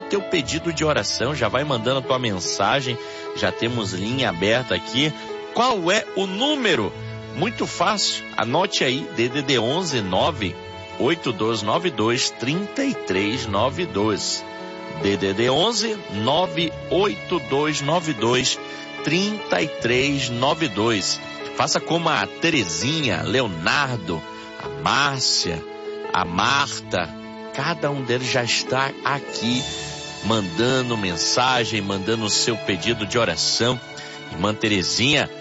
teu pedido de oração, já vai mandando a tua mensagem, já temos linha aberta aqui. Qual é o número? Muito fácil, anote aí, DDD 11 98292 3392. DDD 11 98292 3392. Faça como a Terezinha, Leonardo, a Márcia, a Marta, cada um deles já está aqui mandando mensagem, mandando o seu pedido de oração. Irmã Terezinha,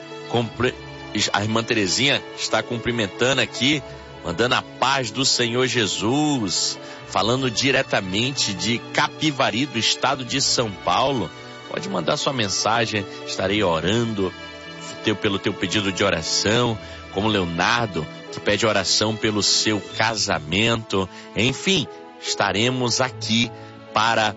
a irmã Terezinha está cumprimentando aqui, mandando a paz do Senhor Jesus, falando diretamente de Capivari, do estado de São Paulo. Pode mandar sua mensagem, estarei orando pelo teu pedido de oração, como Leonardo, que pede oração pelo seu casamento. Enfim, estaremos aqui para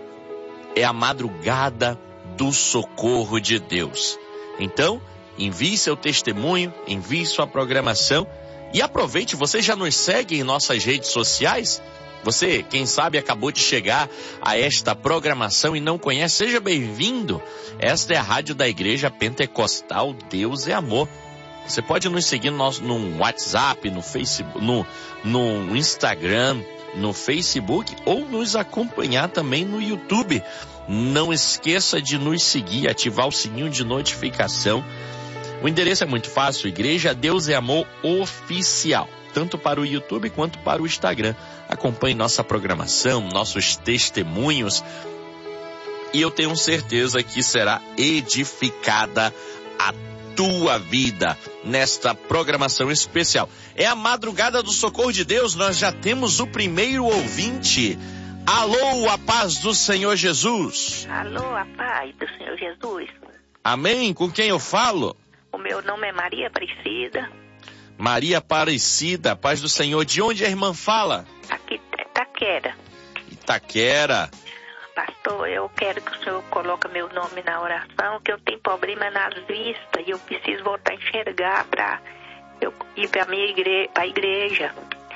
a madrugada do socorro de Deus. Então, envie seu testemunho, envie sua programação e aproveite, você já nos segue em nossas redes sociais? Você, quem sabe, acabou de chegar a esta programação e não conhece, seja bem-vindo. Esta é a rádio da Igreja Pentecostal Deus é Amor. Você pode nos seguir no WhatsApp, no Facebook, no Instagram, no Facebook ou nos acompanhar também no YouTube. Não esqueça de nos seguir, ativar o sininho de notificação. O endereço é muito fácil, Igreja Deus é Amor Oficial, tanto para o YouTube quanto para o Instagram. Acompanhe nossa programação, nossos testemunhos, e eu tenho certeza que será edificada a tua vida nesta programação especial. É a madrugada do socorro de Deus, nós já temos o primeiro ouvinte. Alô, a paz do Senhor Jesus. Alô, a paz do Senhor Jesus. Amém, com quem eu falo? O meu nome é Maria Aparecida. Maria Aparecida, paz do Senhor. De onde a irmã fala? Aqui, Itaquera. Itaquera. Pastor, eu quero que o senhor coloque meu nome na oração, que eu tenho problema nas vistas e eu preciso voltar a enxergar para eu ir para a igreja.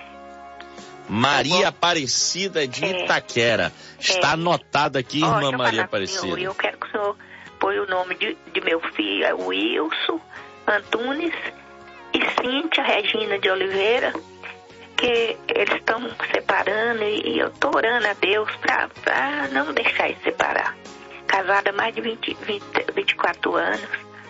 Maria Aparecida de Itaquera. Está anotado aqui, irmã Maria Aparecida. Senhor, eu quero que o senhor põe o nome de meu filho, Wilson Antunes e Cíntia Regina de Oliveira, que eles estão separando e eu estou orando a Deus para não deixar eles separar. Casada há mais de 24 anos.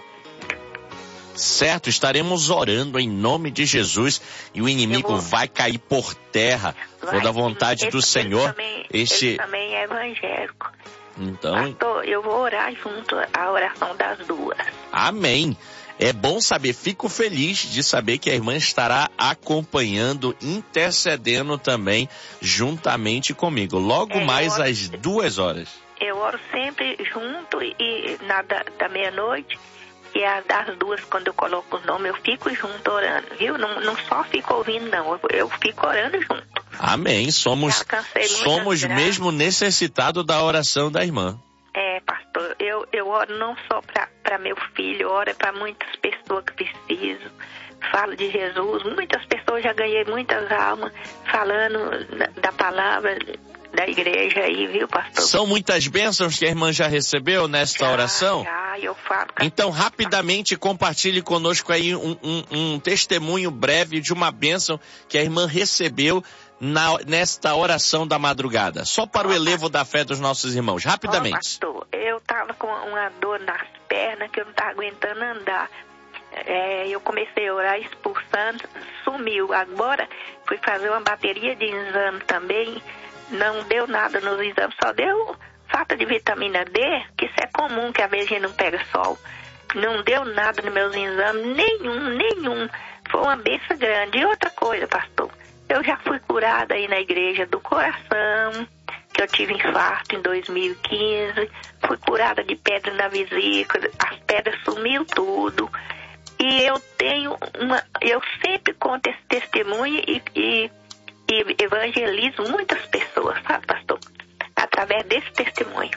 Certo, estaremos orando em nome de Jesus e o inimigo vai cair por terra. Vou da vontade do Senhor. Ele também é evangélico. Então, pastor, eu vou orar junto à oração das duas. Amém. É bom saber, fico feliz de saber que a irmã estará acompanhando, intercedendo também juntamente comigo. Logo mais às 2 horas. Eu oro sempre junto e da meia-noite e das 2, quando eu coloco o nome, eu fico junto orando, viu? Não só fico ouvindo, não. Eu fico orando junto. Amém. Somos mesmo necessitados da oração da irmã. Pastor, eu oro não só para meu filho, eu oro para muitas pessoas que precisam. Falo de Jesus, muitas pessoas, já ganhei muitas almas falando da palavra da igreja aí, viu, pastor? São muitas bênçãos que a irmã já recebeu nesta oração? Já, eu falo. Então, rapidamente, compartilhe conosco aí um testemunho breve de uma bênção que a irmã recebeu nesta oração da madrugada. Só para o elevo da fé dos nossos irmãos, rapidamente. Pastor, eu estava com uma dor nas pernas que eu não estava aguentando andar. Eu comecei a orar expulsando, sumiu. Agora fui fazer uma bateria de exame também, não deu nada nos exames, só deu falta de vitamina D, que isso é comum, que às vezes a gente não pega sol. Não deu nada nos meus exames, nenhum. Foi uma bênção grande. E outra coisa, pastor, eu já fui curada aí na igreja do coração, que eu tive infarto em 2015, fui curada de pedra na vesícula, as pedras sumiu tudo. E eu sempre conto esse testemunho e evangelizo muitas pessoas, sabe, pastor? Através desse testemunho.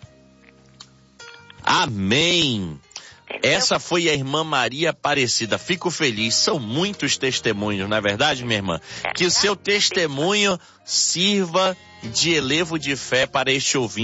Amém. Essa foi a irmã Maria Aparecida. Fico feliz. São muitos testemunhos, não é verdade, minha irmã? Que o seu testemunho sirva de elevo de fé para este ouvinte.